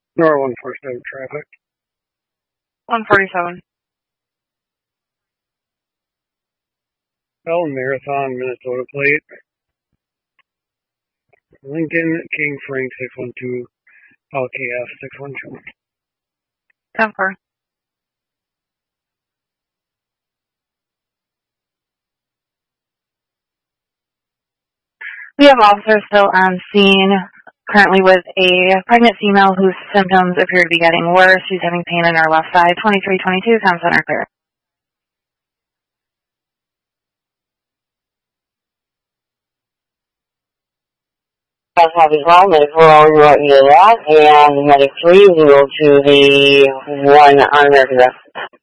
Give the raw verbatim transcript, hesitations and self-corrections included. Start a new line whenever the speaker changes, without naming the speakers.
Nor one four seven traffic.
one forty-seven.
Bell Marathon, Minnesota plate. Lincoln King Frank six one two. L K F six one two.
ten four. We have officers still on scene, currently with a pregnant female whose symptoms appear to be getting worse. She's having pain in her left side. twenty-three twenty-two, Town Center clear.
That's Happy Call, medic four hours, you want you to that, and medic three, we go to the one on American Rest.